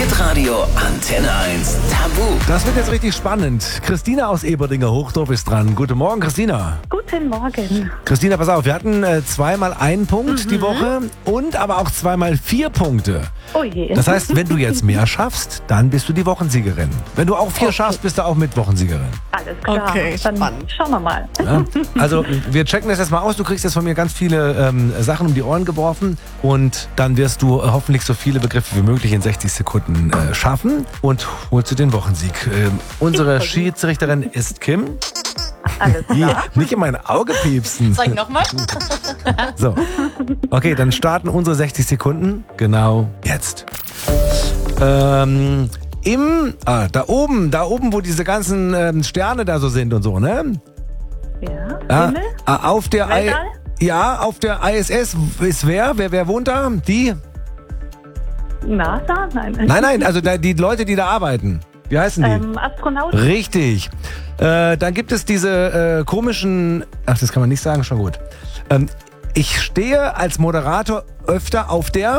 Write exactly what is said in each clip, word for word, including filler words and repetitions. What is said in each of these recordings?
Hitradio Antenne eins Tabu. Das wird jetzt richtig spannend. Christina aus Eberdinger Hochdorf ist dran. Guten Morgen, Christina. Guten Morgen. Christina, pass auf, wir hatten äh, zweimal einen Punkt Mhm. die Woche und aber auch zweimal vier Punkte. Oh je. Das heißt, wenn du jetzt mehr schaffst, dann bist du die Wochensiegerin. Wenn du auch vier Okay. schaffst, bist du auch mit Wochensiegerin. Alles klar. Okay, Dann spannend. schauen wir mal. Ja? Also wir checken das jetzt mal aus. Du kriegst jetzt von mir ganz viele ähm, Sachen um die Ohren geworfen und dann wirst du äh, hoffentlich so viele Begriffe wie möglich in sechzig Sekunden äh, schaffen und holst du den Wochensieg. Ähm, unsere Schiedsrichterin ist Kim. Alles Hier, klar. nicht in mein Auge piepsen. Sag ich nochmal. So. Okay, dann starten unsere sechzig Sekunden genau jetzt. Ähm, im, ah, da oben, da oben, wo diese ganzen ähm, Sterne da so sind und so, ne? Ja. Ja, Himmel? ah, auf der I, Weltall? ja, auf der I S S ist wer? Wer, wer wohnt da? Die? NASA? Nein. Nein, nein, also da, die Leute, die da arbeiten. Wie heißen die? Ähm, Astronaut? Richtig. Äh, dann gibt es diese äh, komischen, ach, das kann man nicht sagen, schon gut. Ähm, ich stehe als Moderator öfter auf der,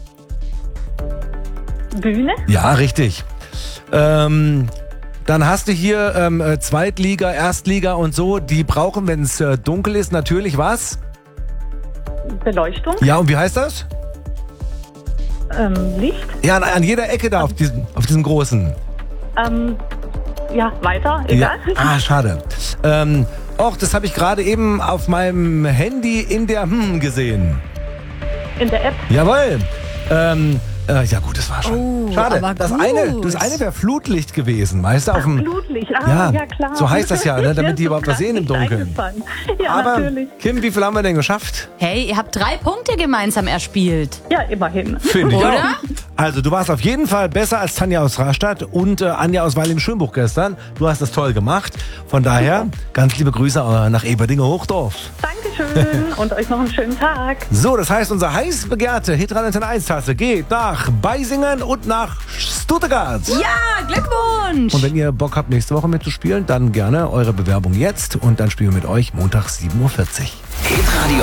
Bühne? ja, richtig. Ähm, dann hast du hier ähm, äh, Zweitliga, Erstliga und so, die brauchen, wenn es äh, dunkel ist, natürlich was? Beleuchtung? Ja, und wie heißt das? Ähm, Licht? Ja, an, an jeder Ecke da, auf diesen, auf diesen großen. Ähm, ja, weiter? Ja. Egal. Ah, schade. Ähm, och, das habe ich gerade eben auf meinem Handy in der Hm gesehen. In der App? Jawohl. Ähm, äh, ja gut, das war schon. Oh, schade. aber Das gut. eine, das eine wäre Flutlicht gewesen, weißt du, auf dem. Blutlicht. Ah, Ja, ja, klar. so heißt das ja, ne, damit die Mir ist überhaupt was so sehen im gar nicht Dunkeln. eingefallen. Ja, Aber natürlich. Kim, wie viel haben wir denn geschafft? Hey, ihr habt drei Punkte gemeinsam erspielt. Ja, immerhin. Finde ich Oder? auch. Also du warst auf jeden Fall besser als Tanja aus Rastatt und äh, Anja aus Weil im Schönbuch gestern. Du hast das toll gemacht. Von daher ganz liebe Grüße äh, nach Eberdinger Hochdorf. Dankeschön und euch noch einen schönen Tag. So, das heißt, unsere heiß begehrte Hitradio Antenne eins Tasse geht nach Beisingen und nach Stuttgart. Ja, Glückwunsch! Und wenn ihr Bock habt, nächste Woche mitzuspielen, dann gerne eure Bewerbung jetzt und dann spielen wir mit euch Montag sieben Uhr vierzig. Hitradio